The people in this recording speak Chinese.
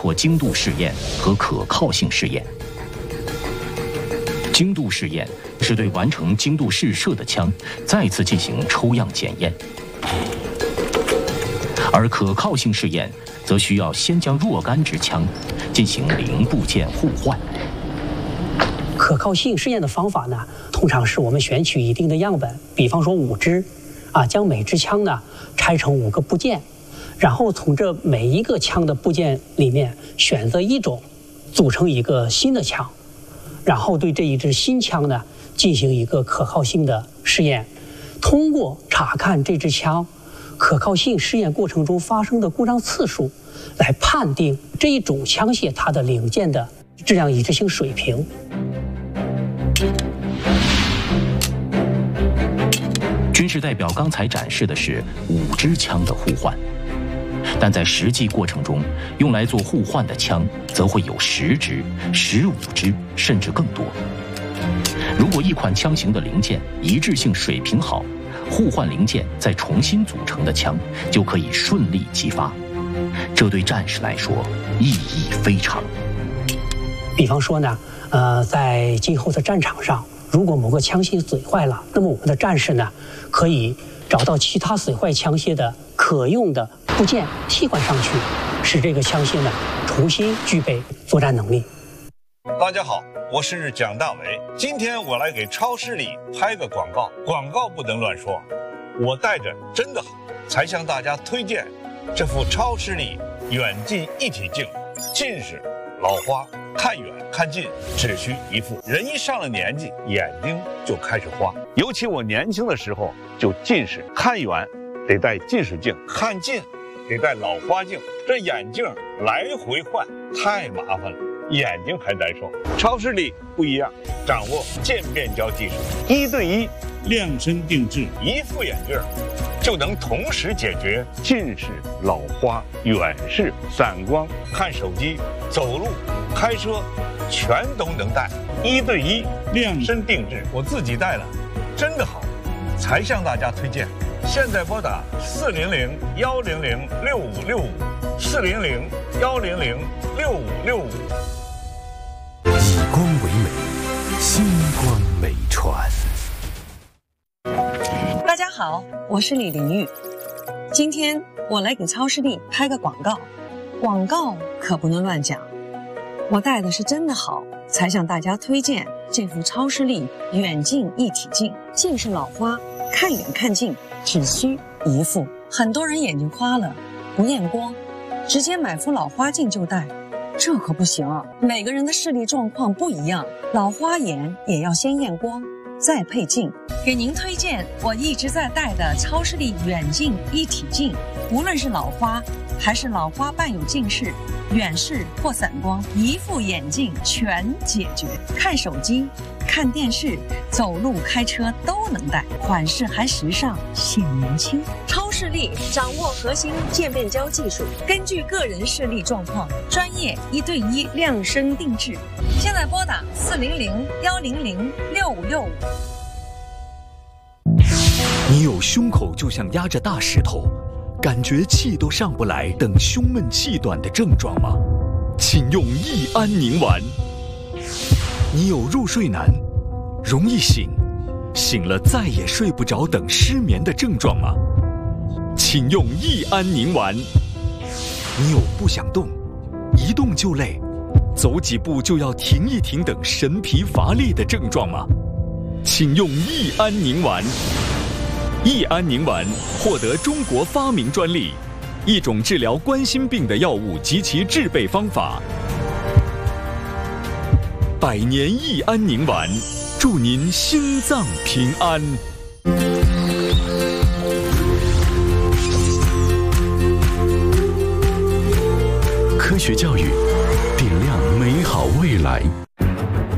括精度试验和可靠性试验。精度试验是对完成精度试射的枪再次进行抽样检验，而可靠性试验则需要先将若干支枪进行零部件互换。 可靠性试验的方法呢，通常是我们选取一定的样本，比方说5支，将每支枪呢拆成5个部件，然后从这每一个枪的部件里面选择一种，组成一个新的枪，然后对这一支新枪呢进行一个可靠性的试验，通过查看这支枪可靠性试验过程中发生的故障次数，来判定这一种枪械它的零件的质量一致性水平。 军事代表刚才展示的是5支枪的互换，但在实际过程中，用来做互换的枪则会有10支、15支，甚至更多。如果一款枪型的零件一致性水平好，互换零件再重新组成的枪就可以顺利激发，这对战士来说意义非常。 比方说呢，在今后的战场上，如果某个枪械损坏了，那么我们的战士呢，可以找到其他损坏枪械的可用的部件替换上去，使这个枪械呢重新具备作战能力。 大家好，我是蒋大为，今天我来给超视力拍个广告，广告不能乱说，我戴着真的好，才向大家推荐这副超视力远近一体镜，近视、老花、看远看近只需一副。人一上了年纪，眼睛就开始花，尤其我年轻的时候就近视，看远得戴近视镜，看近得戴老花镜，这眼镜来回换太麻烦了，眼睛还难受。超视力不一样，掌握渐变焦技术，1对1量身定制，一副眼镜就能同时解决近视、老花、远视、散光、看手机、走路、开车，全都能戴。1对1量身定制，我自己戴了，真的好，才向大家推荐。现在拨打400-100-6565，400-100-6565。 以光为美，星光美传。 大家好，我是李玲玉。今天我来给超视力拍个广告，广告可不能乱讲。我戴的是真的好，才向大家推荐这副超视力远近一体镜。近视老花，看远看近只需一副。很多人眼睛花了不验光，直接买副老花镜就戴，这可不行。每个人的视力状况不一样，老花眼也要先验光再配镜。给您推荐我一直在戴的超视力远近一体镜，无论是老花还是老花伴有近视、远视或散光，一副眼镜全解决。看手机、看电视、走路、开车都能戴，款式还时尚显年轻。超视力掌握核心渐变焦技术，根据个人视力状况，专业1对1量身定制。现在拨打400-100-6565。 你有胸口就像压着大石头，感觉气都上不来等胸闷气短的症状吗？请用益安宁丸。你有入睡难、容易醒、醒了再也睡不着等失眠的症状吗？请用益安宁丸。你有不想动、一动就累、走几步就要停一停等神疲乏力的症状吗？请用益安宁丸。益安宁丸获得中国发明专利，一种治疗冠心病的药物及其制备方法。100年益安宁丸，祝您心脏平安。科学教育，点亮美好未来。